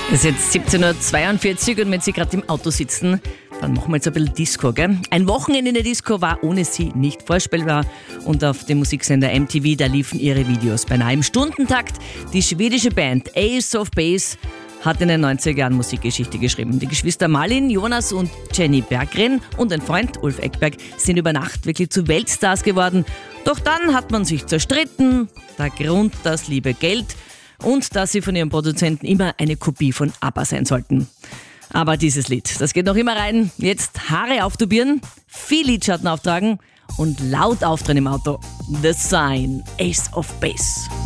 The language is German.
Es ist jetzt 17.42 Uhr und wenn Sie gerade im Auto sitzen, dann machen wir jetzt ein bisschen Disco, gell? Ein Wochenende in der Disco war ohne Sie nicht vorstellbar und auf dem Musiksender MTV, da liefen ihre Videos beinahe im Stundentakt. Die schwedische Band Ace of Base hat in den 90er Jahren Musikgeschichte geschrieben. Die Geschwister Malin, Jonas und Jenny Berggren und ein Freund, Ulf Ekberg, sind über Nacht wirklich zu Weltstars geworden. Doch dann hat man sich zerstritten. Der Grund, das liebe Geld und dass sie von ihrem Produzenten immer eine Kopie von ABBA sein sollten. Aber dieses Lied, das geht noch immer rein. Jetzt Haare auftubieren, viel Lidschatten auftragen und laut aufdrehen im Auto. The Sign, Ace of Base.